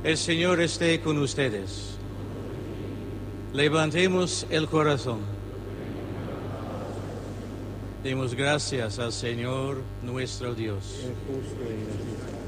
El Señor esté con ustedes. Levantemos el corazón. Demos gracias al Señor nuestro Dios. Es justo y necesario.